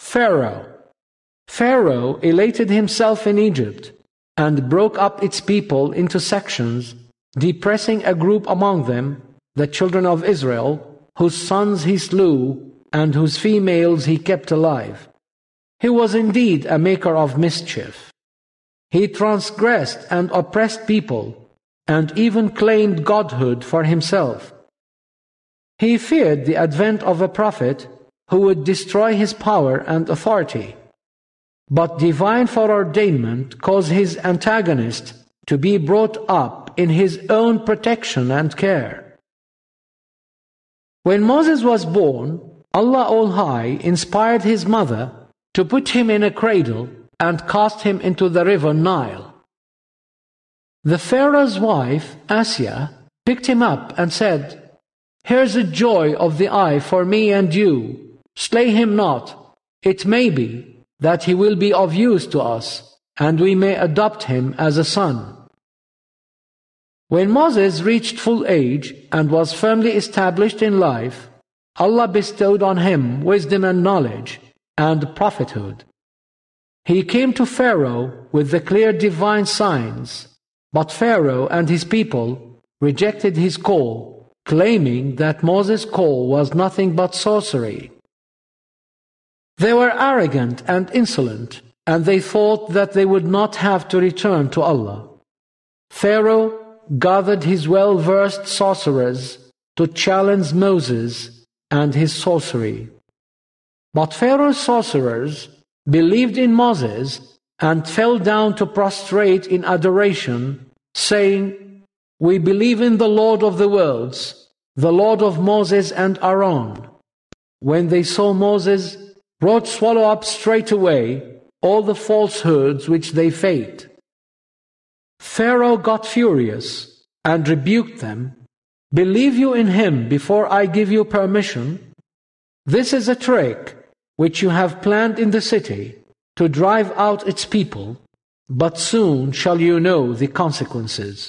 Pharaoh. Pharaoh elated himself in Egypt and broke up its people into sections, depressing a group among them, the children of Israel, whose sons he slew and whose females he kept alive. He was indeed a maker of mischief. He transgressed and oppressed people, and even claimed godhood for himself. He feared the advent of a prophet who would destroy his power and authority. But divine foreordainment caused his antagonist to be brought up in his own protection and care. When Moses was born, Allah All-High inspired his mother to put him in a cradle and cast him into the river Nile. The Pharaoh's wife, Asya, picked him up and said, "Here's a joy of the eye for me and you. Slay him not. It may be that he will be of use to us, and we may adopt him as a son." When Moses reached full age and was firmly established in life, Allah bestowed on him wisdom and knowledge and prophethood. He came to Pharaoh with the clear divine signs, but Pharaoh and his people rejected his call, claiming that Moses' call was nothing but sorcery. They were arrogant and insolent, and they thought that they would not have to return to Allah. Pharaoh gathered his well-versed sorcerers to challenge Moses and his sorcery. But Pharaoh's sorcerers believed in Moses and fell down to prostrate in adoration, saying, "We believe in the Lord of the worlds, the Lord of Moses and Aaron." When they saw Moses, wrote swallow up straight away all the falsehoods which they faked. Pharaoh got furious and rebuked them, "Believe you in him before I give you permission? This is a trick which you have planned in the city to drive out its people, but soon shall you know the consequences."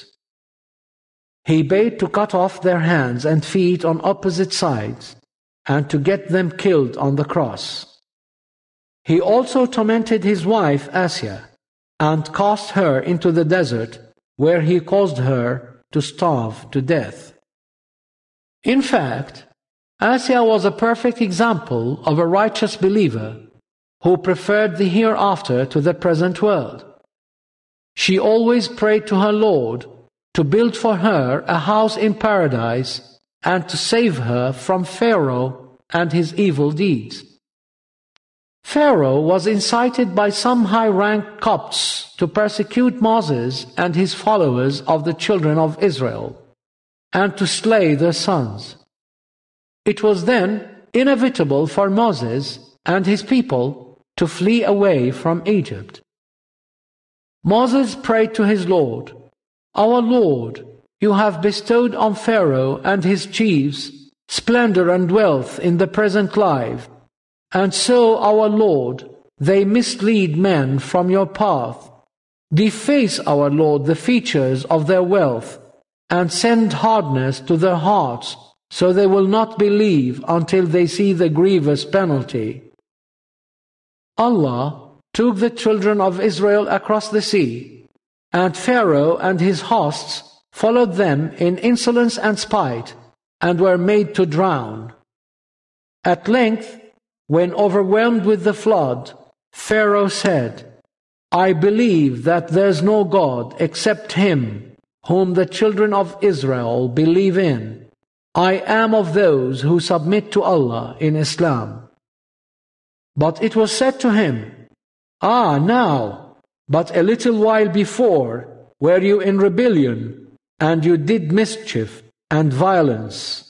He bade to cut off their hands and feet on opposite sides and to get them killed on the cross. He also tormented his wife Asya and cast her into the desert, where he caused her to starve to death. In fact, Asya was a perfect example of a righteous believer who preferred the hereafter to the present world. She always prayed to her Lord to build for her a house in paradise and to save her from Pharaoh and his evil deeds. Pharaoh was incited by some high-ranked Copts to persecute Moses and his followers of the children of Israel, and to slay their sons. It was then inevitable for Moses and his people to flee away from Egypt. Moses prayed to his Lord, "Our Lord, you have bestowed on Pharaoh and his chiefs splendor and wealth in the present life, and so, our Lord, they mislead men from your path. Deface, our Lord, the features of their wealth, and send hardness to their hearts, so they will not believe until they see the grievous penalty." Allah took the children of Israel across the sea, and Pharaoh and his hosts followed them in insolence and spite, and were made to drown. At length, when overwhelmed with the flood, Pharaoh said, "I believe that there's no God except Him, whom the children of Israel believe in. I am of those who submit to Allah in Islam." But it was said to him, "Ah, now, but a little while before were you in rebellion, and you did mischief and violence."